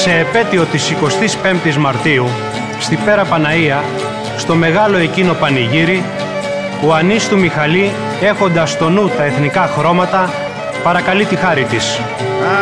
σε επέτειο της 25ης Μαρτίου, στη Πέρα Παναΐα, στο μεγάλο εκείνο πανηγύρι, ο Ανής του Μιχαλή, έχοντας στο νου τα εθνικά χρώματα, παρακαλεί τη χάρη της.